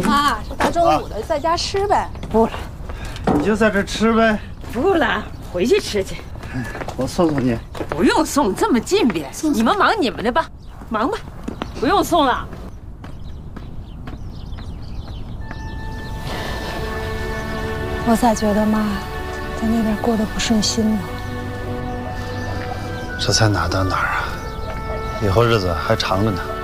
妈，这大中午的，在家吃呗。 不了， 你就在这吃呗。 不了，回去吃去。 我送送你。 不用送，这么近便。你们忙你们的吧，忙吧，不用送了。 我咋觉得妈在那边过得不顺心呢？ 这才哪到哪儿啊！以后日子还长着呢。